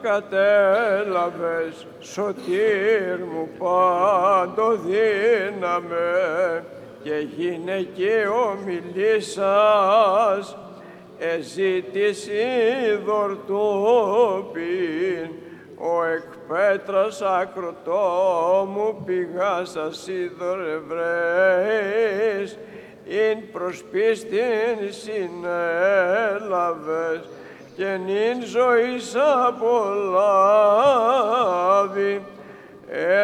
κατέλαβες, σωτήρ μου παντοδύναμε, και γυναικείο μιλήσας, εζήτηση δορτούπιν, ο εκ πέτρας ακροτόμου πηγάς ασίδωρευρέης, ειν προς πίστην συνέλαβες, και νυν ζωής απολάβει.